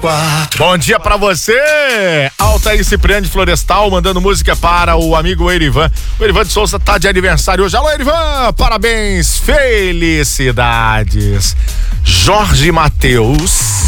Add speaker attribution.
Speaker 1: quarto.
Speaker 2: Bom dia pra você, Altair Cipriani Florestal, mandando música para o amigo Erivan. O Erivan de Souza tá de aniversário hoje. Alô, Erivan, parabéns, felicidades. Jorge Mateus